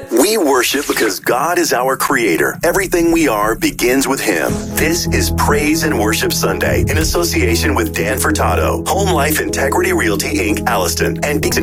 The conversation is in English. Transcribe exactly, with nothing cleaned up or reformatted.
We worship because God is our creator. Everything we are begins with Him. This is Praise and Worship Sunday in association with Dan Furtado, Home Life Integrity Realty, Incorporated, Alliston, and